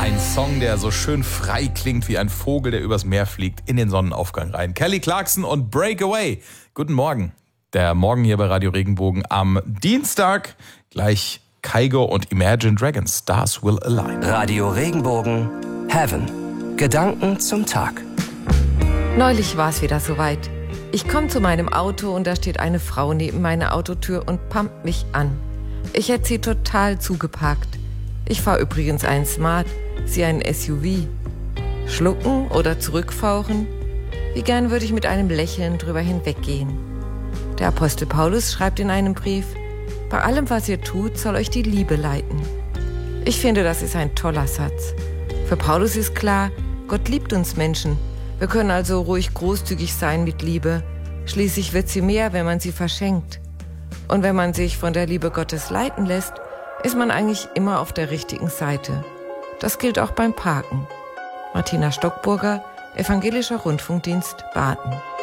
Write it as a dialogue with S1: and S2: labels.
S1: Ein Song, der so schön frei klingt wie ein Vogel, der übers Meer fliegt, in den Sonnenaufgang rein. Kelly Clarkson und Breakaway. Guten Morgen. Der Morgen hier bei Radio Regenbogen am Dienstag. Gleich Kygo und Imagine Dragons. Stars Will Align.
S2: Radio Regenbogen Heaven. Gedanken zum Tag.
S3: Neulich war es wieder soweit. Ich komme zu meinem Auto und da steht eine Frau neben meiner Autotür und pumpt mich an. Ich hätte sie total zugeparkt. Ich fahre übrigens einen Smart, sie einen SUV. Schlucken oder zurückfauchen? Wie gern würde ich mit einem Lächeln drüber hinweggehen. Der Apostel Paulus schreibt in einem Brief: Bei allem, was ihr tut, soll euch die Liebe leiten. Ich finde, das ist ein toller Satz. Für Paulus ist klar, Gott liebt uns Menschen. Wir können also ruhig großzügig sein mit Liebe. Schließlich wird sie mehr, wenn man sie verschenkt. Und wenn man sich von der Liebe Gottes leiten lässt, ist man eigentlich immer auf der richtigen Seite. Das gilt auch beim Parken. Martina Stockburger, Evangelischer Rundfunkdienst, Baden.